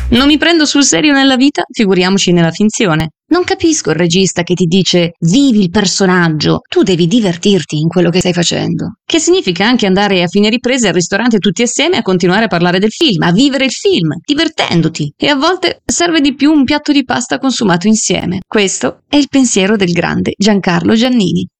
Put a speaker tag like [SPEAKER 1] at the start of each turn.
[SPEAKER 1] Non mi prendo sul serio nella vita, figuriamoci nella finzione. Non capisco il regista che ti dice vivi il personaggio, tu devi divertirti in quello che stai facendo. Che significa anche andare a fine riprese al ristorante tutti assieme a continuare a parlare del film, a vivere il film, divertendoti. E a volte serve di più un piatto di pasta consumato insieme. Questo è il pensiero del grande Giancarlo Giannini.